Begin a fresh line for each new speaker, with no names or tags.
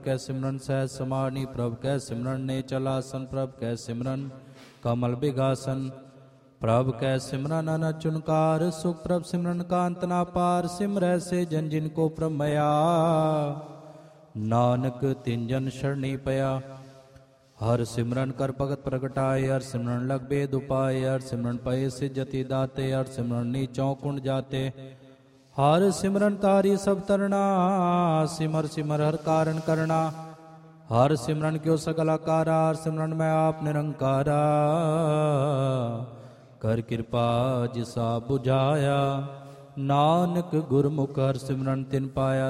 कै सिमरन सहज समानी प्रभ कै सिमरन नेचल आसन प्रभ कै सिमरन कमल बिगासन प्रभ कै सिमरन अनचुनकार सुख प्रभ सिमरन कांत ना पार सिमरै से जन जिन को प्रमया नानक तिन जन शरणी पया। हर सिमरन कर भगत प्रगटाए हर सिमरन लग बेद उपाय हर सिमरन पय सिजति दाते हर सिमरन नीचों कुंड जाते हर सिमरन तारी सब तरना सिमर सिमर हर कारण करना हर सिमरन क्यों सकल आकारा हर सिमरन मैं आप निरंकारा कर कृपा जिसा बुझाया नानक गुरमुख हर सिमरन तिन पाया